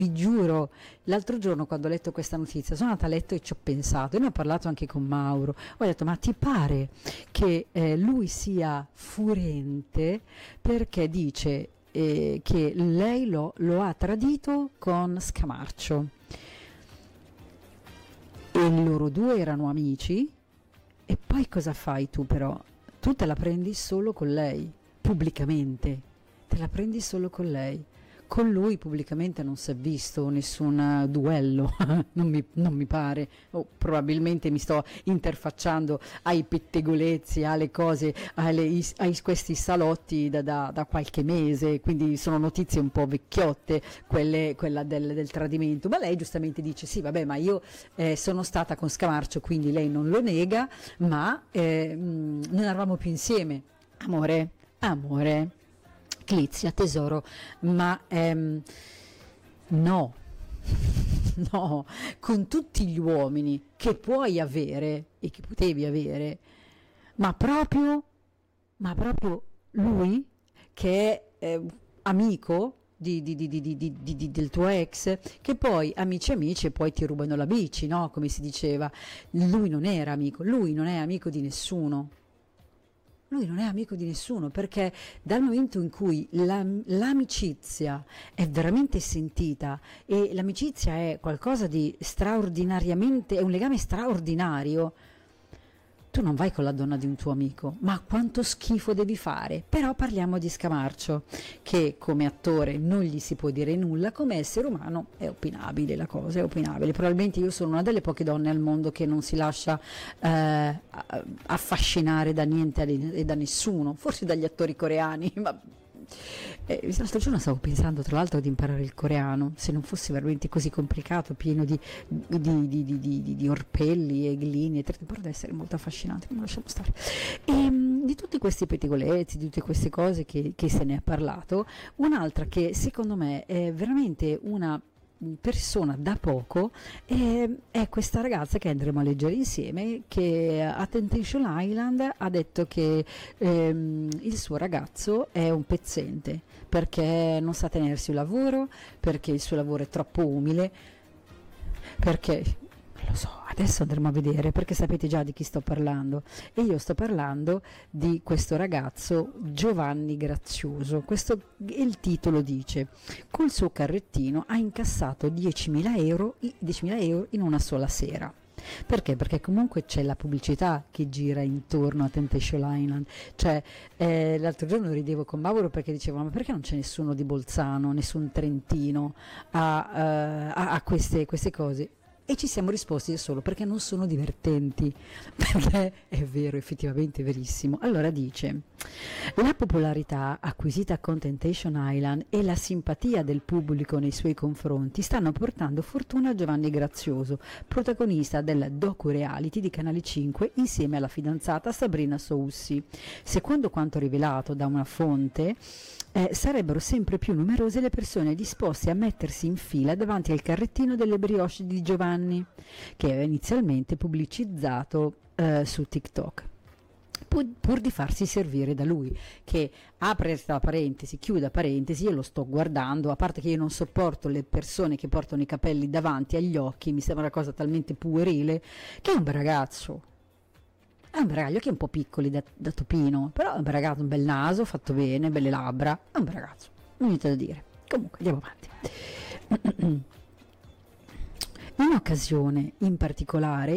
Vi giuro, l'altro giorno quando ho letto questa notizia sono andata a letto e ci ho pensato, e ne ho parlato anche con Mauro, ho detto ma ti pare che lui sia furente perché dice che lei lo ha tradito con Scamarcio e loro due erano amici, e poi cosa fai tu però? Tu te la prendi solo con lei, pubblicamente, te la prendi solo con lei. Con lui pubblicamente non si è visto nessun duello, non mi pare, o probabilmente mi sto interfacciando ai pettegolezzi, alle cose, questi salotti da qualche mese, quindi sono notizie un po' vecchiotte, quella del tradimento, ma lei giustamente dice sì vabbè, ma io sono stata con Scamarcio, quindi lei non lo nega, ma non eravamo più insieme. Amore, Clizia, tesoro, ma no, no, con tutti gli uomini che puoi avere e che potevi avere, ma proprio lui che è amico del tuo ex, che poi amici e poi ti rubano la bici, no? Come si diceva, lui non era amico, lui non è amico di nessuno. Lui non è amico di nessuno, perché dal momento in cui l'amicizia è veramente sentita, e l'amicizia è qualcosa di straordinariamente, è un legame straordinario, tu non vai con la donna di un tuo amico, ma quanto schifo devi fare? Però parliamo di Scamarcio, che come attore non gli si può dire nulla, come essere umano è opinabile, la cosa è opinabile. Probabilmente io sono una delle poche donne al mondo che non si lascia affascinare da niente e da nessuno, forse dagli attori coreani, ma l'altro giorno stavo pensando tra l'altro di imparare il coreano, se non fosse veramente così complicato, pieno di orpelli e linee, però deve essere molto affascinante, ma lasciamo stare. E di tutti questi pettegolezzi, di tutte queste cose che se ne è parlato, un'altra che secondo me è veramente una persona da poco è questa ragazza che andremo a leggere insieme, che a Temptation Island ha detto che il suo ragazzo è un pezzente perché non sa tenersi un lavoro, perché il suo lavoro è troppo umile, perché lo so, adesso andremo a vedere, perché sapete già di chi sto parlando, e io sto parlando di questo ragazzo Giovanni Grazioso. Il titolo dice: col suo carrettino ha incassato 10.000 euro in una sola sera. Perché? Perché comunque c'è la pubblicità che gira intorno a Temptation Island, cioè l'altro giorno ridevo con Mauro perché dicevo ma perché non c'è nessuno di Bolzano, nessun trentino a queste cose? E ci siamo risposti solo perché non sono divertenti, perché è vero, effettivamente verissimo. Allora dice: la popolarità acquisita con Temptation Island e la simpatia del pubblico nei suoi confronti stanno portando fortuna a Giovanni Grazioso, protagonista del docu-reality di Canale 5 insieme alla fidanzata Sabrina Soussi. Secondo quanto rivelato da una fonte, sarebbero sempre più numerose le persone disposte a mettersi in fila davanti al carrettino delle brioche di Giovanni, che aveva inizialmente pubblicizzato su TikTok, pur di farsi servire da lui, che apre la parentesi, chiuda parentesi, io lo sto guardando, a parte che io non sopporto le persone che portano i capelli davanti agli occhi, mi sembra una cosa talmente puerile, che è un bel ragazzo. È un bel ragazzo, gli occhi un po' piccoli da topino, però è un bel ragazzo, un bel naso, fatto bene, belle labbra, è un bel ragazzo, non niente da dire. Comunque, andiamo avanti. In un'occasione in particolare,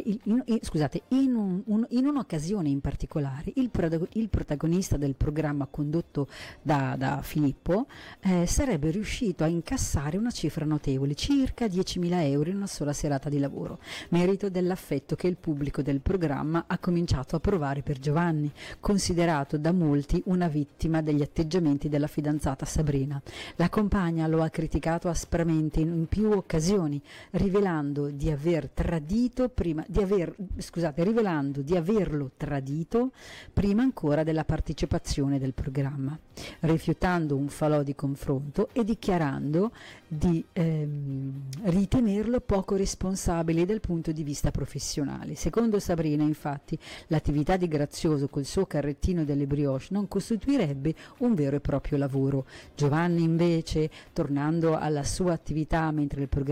in un'occasione in particolare, il protagonista del programma condotto da Filippo sarebbe riuscito a incassare una cifra notevole, circa 10.000 euro in una sola serata di lavoro, merito dell'affetto che il pubblico del programma ha cominciato a provare per Giovanni, considerato da molti una vittima degli atteggiamenti della fidanzata Sabrina. La compagna lo ha criticato aspramente in più occasioni, rivelando di averlo tradito prima ancora della partecipazione del programma, rifiutando un falò di confronto e dichiarando di ritenerlo poco responsabile dal punto di vista professionale. Secondo Sabrina, infatti, l'attività di Grazioso col suo carrettino delle brioche non costituirebbe un vero e proprio lavoro. Giovanni, invece, tornando alla sua attività mentre il programma